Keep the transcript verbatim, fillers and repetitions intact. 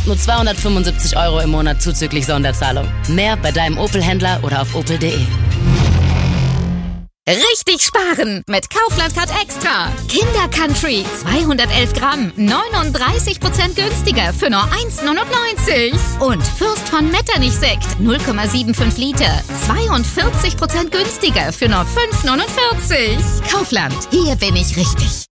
ab nur zweihundertfünfundsiebzig Euro im Monat zuzüglich Sonderzahlung. Mehr bei deinem Opel-Händler oder auf opel punkt de. Richtig sparen mit Kaufland Card Extra. Kinder Country zweihundertelf Gramm, neununddreißig Prozent günstiger für nur eins neunundneunzig. Und Fürst von Metternich Sekt null Komma fünfundsiebzig Liter, zweiundvierzig Prozent günstiger für nur fünf neunundvierzig. Kaufland, hier bin ich richtig.